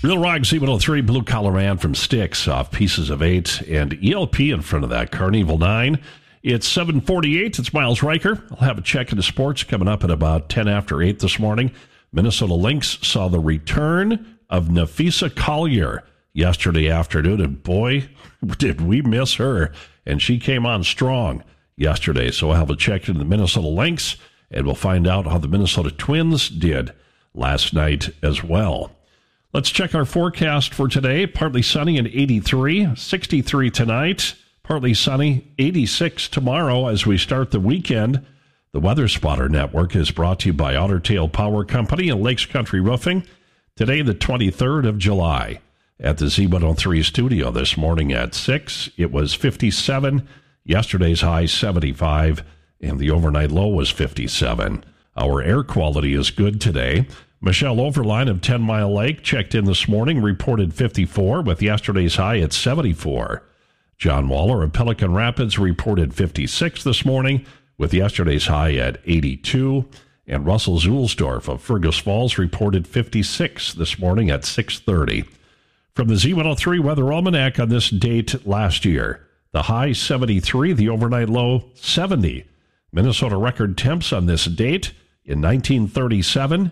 Real Rock Z103, Blue Collar Man from Styx off Pieces of 8, and ELP in front of that, Carnival 9. It's 7:48. It's Miles Riker. I'll have a check into sports coming up at about 10 after 8 this morning. Minnesota Lynx saw the return of Nafisa Collier yesterday afternoon, and boy, did we miss her. And she came on strong yesterday, so I'll have a check into the Minnesota Lynx, and we'll find out how the Minnesota Twins did last night as well. Let's check our forecast for today. Partly sunny and 83, 63 tonight. Partly sunny, 86 tomorrow as we start the weekend. The Weather Spotter Network is brought to you by Otter Tail Power Company and Lakes Country Roofing. Today, the 23rd of July, at the Z103 studio this morning at 6. It was 57. Yesterday's high, 75, and the overnight low was 57. Our air quality is good today. Michelle Overline of 10 Mile Lake checked in this morning, reported 54, with yesterday's high at 74. John Waller of Pelican Rapids reported 56 this morning, with yesterday's high at 82. And Russell Zulsdorf of Fergus Falls reported 56 this morning at 6:30. From the Z103 Weather Almanac on this date last year, the high 73, the overnight low 70. Minnesota record temps on this date in 1937,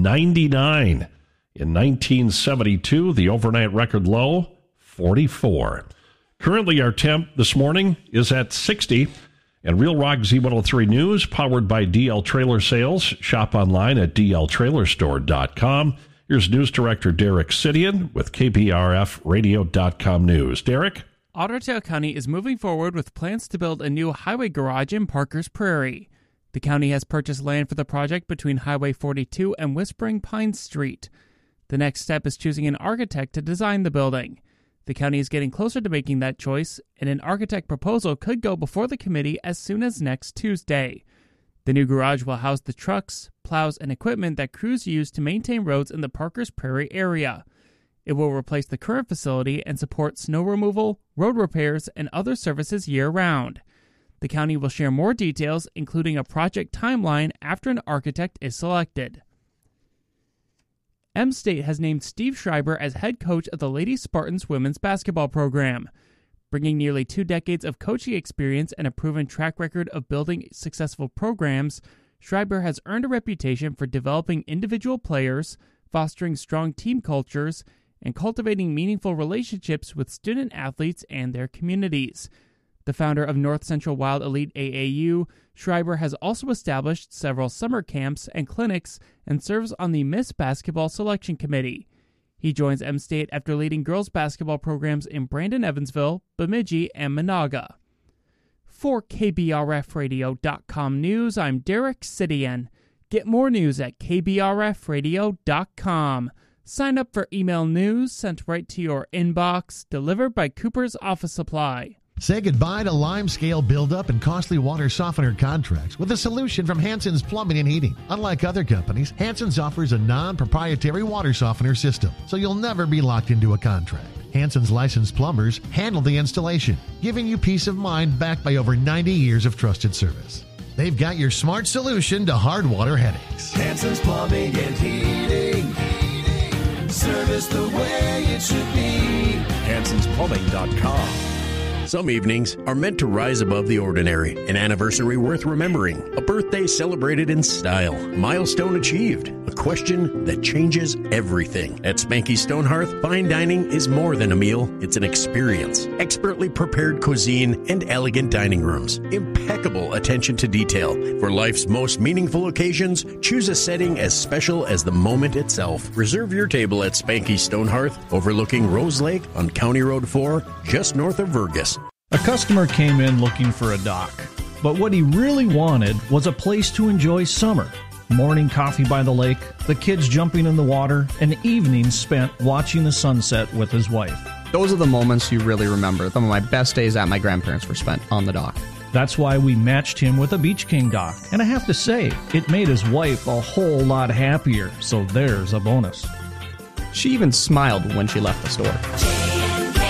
99. In 1972, the overnight record low, 44. Currently, our temp this morning is at 60. And Real Rock Z103 News, powered by DL Trailer Sales. Shop online at dltrailerstore.com. Here's News Director Derek Sidian with KBRFradio.com News. Derek? Otter Tail County is moving forward with plans to build a new highway garage in Parker's Prairie. The county has purchased land for the project between Highway 42 and Whispering Pines Street. The next step is choosing an architect to design the building. The county is getting closer to making that choice, and an architect proposal could go before the committee as soon as next Tuesday. The new garage will house the trucks, plows, and equipment that crews use to maintain roads in the Parker's Prairie area. It will replace the current facility and support snow removal, road repairs, and other services year-round. The county will share more details, including a project timeline, after an architect is selected. M-State has named Steve Schreiber as head coach of the Lady Spartans women's basketball program. Bringing nearly 2 decades of coaching experience and a proven track record of building successful programs, Schreiber has earned a reputation for developing individual players, fostering strong team cultures, and cultivating meaningful relationships with student athletes and their communities. The founder of North Central Wild Elite AAU, Schreiber has also established several summer camps and clinics and serves on the Miss Basketball Selection Committee. He joins M-State after leading girls basketball programs in Brandon, Evansville, Bemidji, and Monaga. For KBRFradio.com News, I'm Derek Sidian. Get more news at KBRFradio.com. Sign up for email news sent right to your inbox, delivered by Cooper's Office Supply. Say goodbye to limescale buildup and costly water softener contracts with a solution from Hanson's Plumbing and Heating. Unlike other companies, Hanson's offers a non-proprietary water softener system, so you'll never be locked into a contract. Hanson's licensed plumbers handle the installation, giving you peace of mind backed by over 90 years of trusted service. They've got your smart solution to hard water headaches. Hanson's Plumbing and Heating. Service the way it should be. Hanson'sPlumbing.com. Some evenings are meant to rise above the ordinary. An anniversary worth remembering. A birthday celebrated in style. A milestone achieved. A question that changes everything. At Spanky Stone Hearth, fine dining is more than a meal. It's an experience. Expertly prepared cuisine and elegant dining rooms. Impeccable attention to detail. For life's most meaningful occasions, choose a setting as special as the moment itself. Reserve your table at Spanky Stone Hearth, overlooking Rose Lake on County Road 4, just north of Vergas. A customer came in looking for a dock, but what he really wanted was a place to enjoy summer. Morning coffee by the lake, the kids jumping in the water, and evenings spent watching the sunset with his wife. Those are the moments you really remember. Some of my best days at my grandparents were spent on the dock. That's why we matched him with a Beach King dock. And I have to say, it made his wife a whole lot happier, so there's a bonus. She even smiled when she left the store.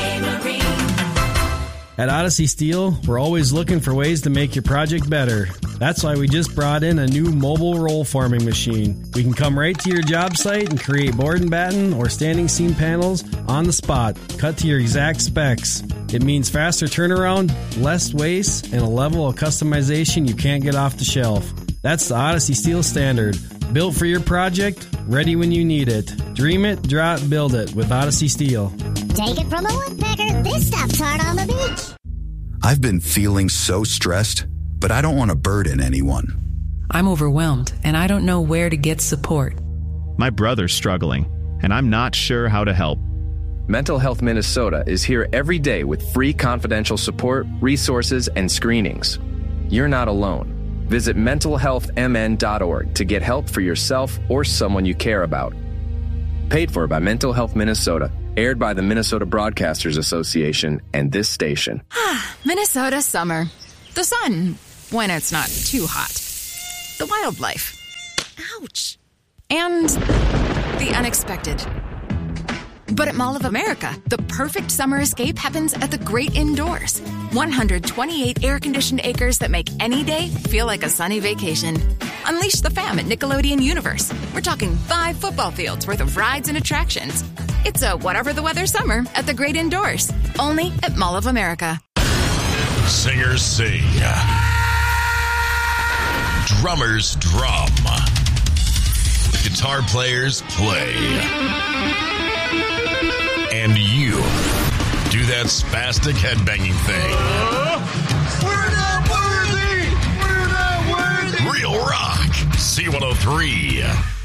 At Odyssey Steel, we're always looking for ways to make your project better. That's why we just brought in a new mobile roll forming machine. We can come right to your job site and create board and batten or standing seam panels on the spot, cut to your exact specs. It means faster turnaround, less waste, and a level of customization you can't get off the shelf. That's the Odyssey Steel Standard. Built for your project, ready when you need it. Dream it, draw it, build it with Odyssey Steel. Take it from a woodpecker, this stuff's hard on the beach. I've been feeling so stressed, but I don't want to burden anyone. I'm overwhelmed, and I don't know where to get support. My brother's struggling, and I'm not sure how to help. Mental Health Minnesota is here every day with free confidential support, resources, and screenings. You're not alone. Visit mentalhealthmn.org to get help for yourself or someone you care about. Paid for by Mental Health Minnesota. Aired by the Minnesota Broadcasters Association and this station. Minnesota summer. The sun, when it's not too hot. The wildlife. Ouch. And the unexpected. But at Mall of America, the perfect summer escape happens at the great indoors. 128 air-conditioned acres that make any day feel like a sunny vacation. Unleash the fam at Nickelodeon Universe. We're talking 5 football fields worth of rides and attractions. It's a whatever the weather summer at the great indoors. Only at Mall of America. Singers sing. Drummers drum. Guitar players play. And you do that spastic headbanging thing. We're not worthy! We're not worthy! Real Rock, C103.